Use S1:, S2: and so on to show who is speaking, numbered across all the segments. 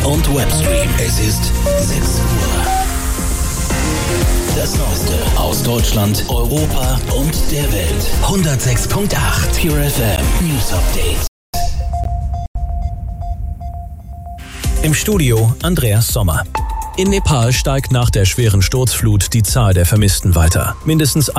S1: und Webstream. Es ist 6 Uhr. Das Neueste aus Deutschland, Europa und der Welt. 106.8 Pure FM News Update.
S2: Im Studio Andreas Sommer. In Nepal steigt nach der schweren Sturzflut die Zahl der Vermissten weiter. Mindestens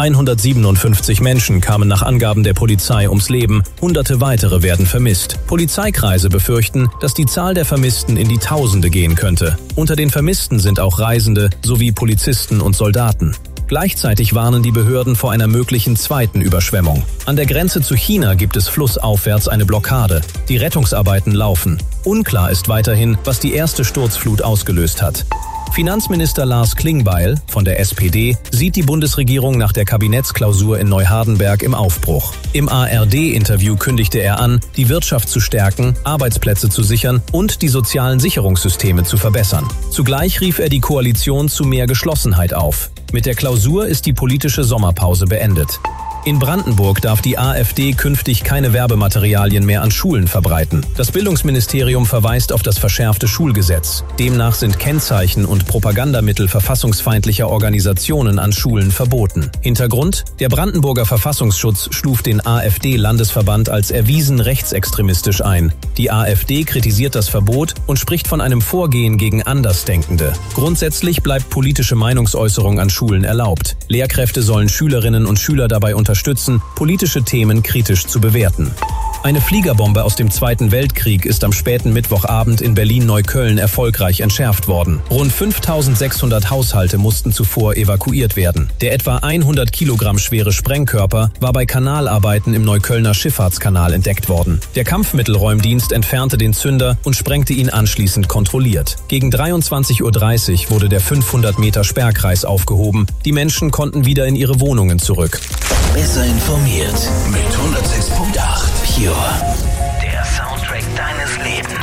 S2: 157 Menschen kamen nach Angaben der Polizei ums Leben, Hunderte weitere werden vermisst. Polizeikreise befürchten, dass die Zahl der Vermissten in die Tausende gehen könnte. Unter den Vermissten sind auch Reisende sowie Polizisten und Soldaten. Gleichzeitig warnen die Behörden vor einer möglichen zweiten Überschwemmung. An der Grenze zu China gibt es flussaufwärts eine Blockade. Die Rettungsarbeiten laufen. Unklar ist weiterhin, was die erste Sturzflut ausgelöst hat. Finanzminister Lars Klingbeil von der SPD sieht die Bundesregierung nach der Kabinettsklausur in Neuhardenberg im Aufbruch. Im ARD-Interview kündigte er an, die Wirtschaft zu stärken, Arbeitsplätze zu sichern und die sozialen Sicherungssysteme zu verbessern. Zugleich rief er die Koalition zu mehr Geschlossenheit auf. Mit der Klausur ist die politische Sommerpause beendet. In Brandenburg darf die AfD künftig keine Werbematerialien mehr an Schulen verbreiten. Das Bildungsministerium verweist auf das verschärfte Schulgesetz. Demnach sind Kennzeichen und Propagandamittel verfassungsfeindlicher Organisationen an Schulen verboten. Hintergrund: Der Brandenburger Verfassungsschutz stuft den AfD-Landesverband als erwiesen rechtsextremistisch ein. Die AfD kritisiert das Verbot und spricht von einem Vorgehen gegen Andersdenkende. Grundsätzlich bleibt politische Meinungsäußerung an Schulen erlaubt. Lehrkräfte sollen Schülerinnen und Schüler dabei unterstützen, politische Themen kritisch zu bewerten. Eine Fliegerbombe aus dem Zweiten Weltkrieg ist am späten Mittwochabend in Berlin-Neukölln erfolgreich entschärft worden. Rund 5.600 Haushalte mussten zuvor evakuiert werden. Der etwa 100 Kilogramm schwere Sprengkörper war bei Kanalarbeiten im Neuköllner Schifffahrtskanal entdeckt worden. Der Kampfmittelräumdienst entfernte den Zünder und sprengte ihn anschließend kontrolliert. Gegen 23:30 Uhr wurde der 500 Meter Sperrkreis aufgehoben. Die Menschen konnten wieder in ihre Wohnungen zurück.
S1: Besser informiert mit 106.8 Pure. Der Soundtrack deines Lebens.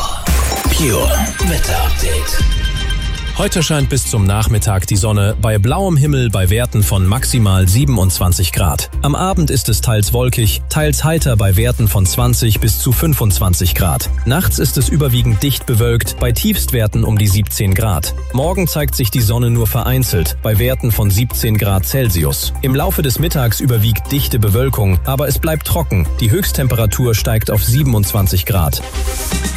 S1: Pure Wetter Update.
S2: Heute scheint bis zum Nachmittag die Sonne bei blauem Himmel bei Werten von maximal 27 Grad. Am Abend ist es teils wolkig, teils heiter bei Werten von 20 bis zu 25 Grad. Nachts ist es überwiegend dicht bewölkt, bei Tiefstwerten um die 17 Grad. Morgen zeigt sich die Sonne nur vereinzelt, bei Werten von 17 Grad Celsius. Im Laufe des Mittags überwiegt dichte Bewölkung, aber es bleibt trocken. Die Höchsttemperatur steigt auf 27 Grad.